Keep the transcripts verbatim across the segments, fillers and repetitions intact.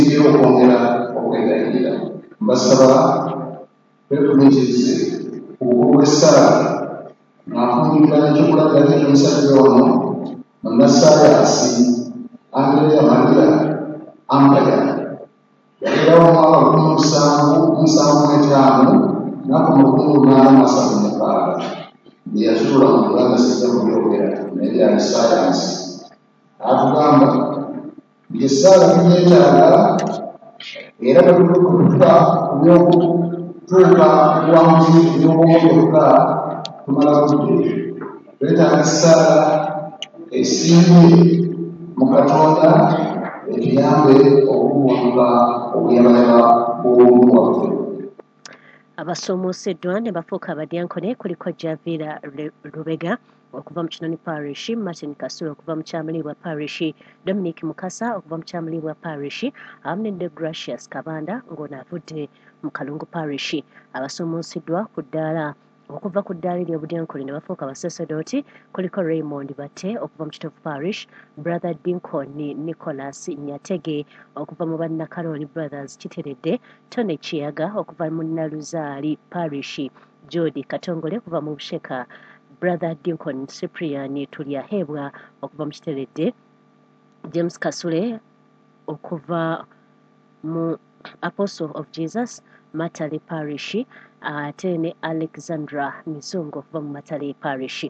tusinzira okwongera okwegayirira mbasaba betumiikirize obukulu bw'essaala nakumbira nekyokulagirako ekyomusajja ono munnassaayansi Andrea Maria Ampaya yabeerawo mu mwaka lukumi musanvu musanvu etaano nako mu lukumi lunaana mu asatu mukaaga bye yazuula mu Uganda sijja kubyogera naye byali ssaayansi atugamba byessaala bibyetaaga era bwetutuuka ku byokutuuka buwanguzi ebyobwongo byokka tumala budde twetaaga essaala esimbye mu Katonda etuyambe okuwanga obuyabayaba bw'obwongo bwaffe. Abasoomoseddwa ne bafuuka abadyankone kuliko Javira Lubega okuva mu Kinoni Parish, Martin Kasula okuva mu Kyamulibwa Parish, Dominic Mukasa okuva mu Kyamulibwa Parish, awamu ne Gracious Kabanda ng'ono avudde mu Kalungu Parish. Abasoomoseddwa ku ddaala okuva ku ddaala ery'obudyankone ne bafuuka abasasedooti kuliko Raymond Batte okuva mu Kitovu Parish, Brother Dinkon Nicholas Nyatege okuva mu Bannakaloli Brothers Kiteredde, Tony Kiyaga okuva mu Naluzaali Parish, Jodi Katongole okuva mu Busheka, Brother Dinkon Cyprian Tulyaheebwa okuva mu Kiteredde, James Kasule okuva mu Apostle of Jesus Matale Parish, ate ne Alexandra Mizungu okuva mu Matale Parish.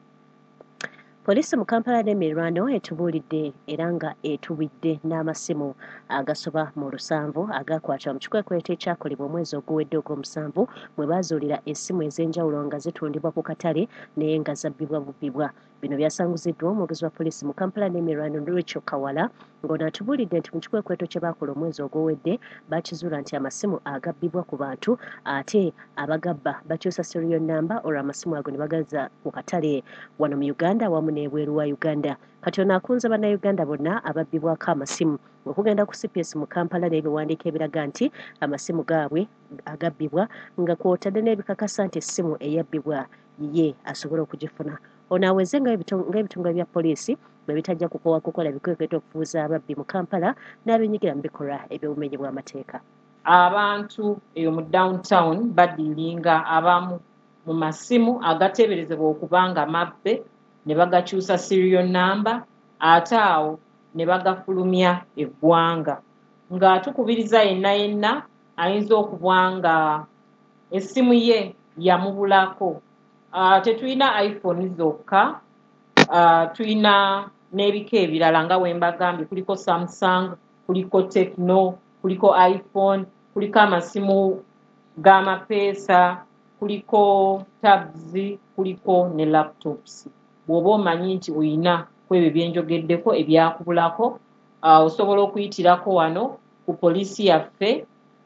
Poliisi mu Kampala n'emiriraano etubuulidde era nga etubidde n'amasimu agasoba mu lusanvu agakwatibwa mu kikwekweto ekyakolebwa omwezi oguwedde ogw'omusanvu mwe baazuulira essimu ez'enjawulo nga zitundibwa ku katale naye nga zabbibwa bubbibwa. Bino byasanguziddwa omwogezi wa poliisi mu Kampala n'emiriraano Rachel Kawala ng'ono atubuulidde nti mu kikwekweto kye baakola omwezi oguwedde baakizuula nti amasimu agabbibwa ku bantu ate abagabba bakyusa serial number olwo amasimu ago ne bagaza ku katale wano mu Uganda awamu n'ebweru wa Uganda. Kati ono akunze bannayuganda bonna ababbibwako amasimu okugenda ku C P S mu Kampala n'ebiwandiiko ebiraga nti amasimu gaabwe agabbibwa nga kw'otadde n'ebikakasa nti essimu eyabbibwa ye asobola okugifuna. Ono aweze ng'ebitongole bya poliisi bwe bitajja kukowa kukola bikwekweto okufuuza ababbi mu Kampala n'abenyigira mu bikolwa eby'obumenyi bw'amateeka. Abantu eyo mu downtown badiilinga abamu mu masimu agateeberezebwa okuba nga mabbe ne bagakyusa serial number ate awo ne bagafulumya eggwanga nga tukubiriza yenna yenna ayinza okuba nga essimu ye yamubulako. Uh, tetulina iPhone zokka, uh, tulina n'ebika ebirala nga bwe mbagambye kuliko Samsung, kuliko Tecno, kuliko iPhone, kuliko amasimu g'amapeesa, kuliko tabs, kuliko ne laptops. Bw'oba omanyi nti oyina ku ebyo byenjogeddeko ebyakubulako, uh, osobola okuyitirako wano ku poliisi yaffe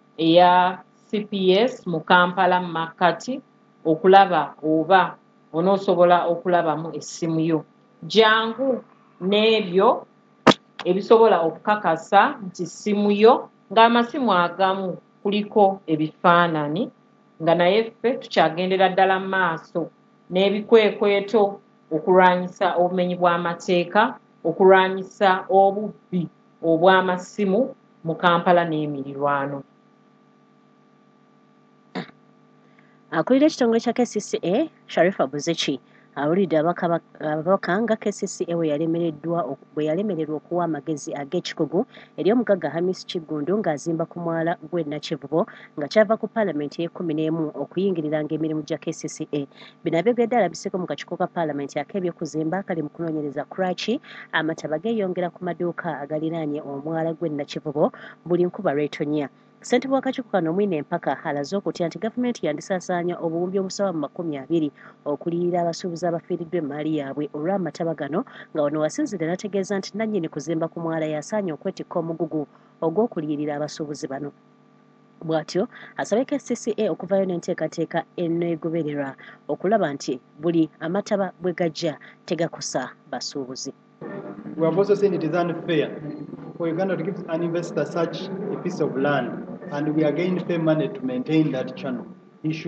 eya C P S mu Kampala Makati okulaba oba onoosobola okulabamu essimu yo. Jangu n'ebyo ebisobola okukakasa nti ssimu yo ng'amasimu agamu kuliko ebifaanani nga naye ffe tukyagendera ddala mu maaso n'ebikwekweto okulwanyisa obumenyi bw'amateeka, okulwanyisa obubbi obw'amasimu mu Kampala n'emirirwano. Akulira ekitongole kya K C C A, Sharifa Buzeki, awulidde ababaka nga K C C A bwe yalemereddwa bwe yalemererwa okuwa amagezi ag'ekikugu eri omugagga Hamis Kiggundu ng'azimba ku mwala gw'e Nakivubo nga kyava ku Paalamenti y'ekkumi n'emu okuyingiriranga emirimu gya K C C A. Bino abyogedde alabiseko mu kakiiko ka Paalamenti ak'ebyokuzimba kali mu kunoonyereza Kraki, amataba geeyongera ku maduuka agaliraanye omwala gw'e Nakivubo buli nkuba lw'etonnya. Ssentebe w'akakiiko kano Mwine Empaka alaze okutya nti gavumenti yandisaasaanya obuwumbi omusaba mu makumi abiri okuliyirira abasuubuzi abafiiriddwa emmaali yaabwe olw'amataba gano nga ono wasinzidde n'ategeeza nti nannyini kuzimba ku mwala yasaanye okwetikka omugugu ogw'okuliyirira abasuubuzi bano. Bw'atyo asabye K C C A okuvaayo n'enteekateeka enneegobererwa okulaba nti buli amataba bwe gajja tegakosa basuubuzi. We have also seen it is unfair for Uganda to give an investor such a piece of land and we again pay money to maintain that channel. He should